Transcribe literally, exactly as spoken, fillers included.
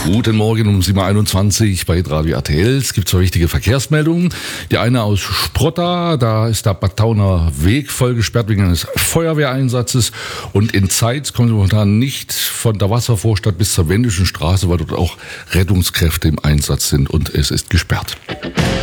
Guten Morgen um sieben Uhr einundzwanzig bei Radio R T L. Es gibt zwei wichtige Verkehrsmeldungen. Die eine aus Sprotta, da ist der Battauner Weg voll gesperrt wegen eines Feuerwehreinsatzes. Und in Zeitz kommen Sie momentan nicht von der Wasservorstadt bis zur Wendischen Straße, weil dort auch Rettungskräfte im Einsatz sind und es ist gesperrt.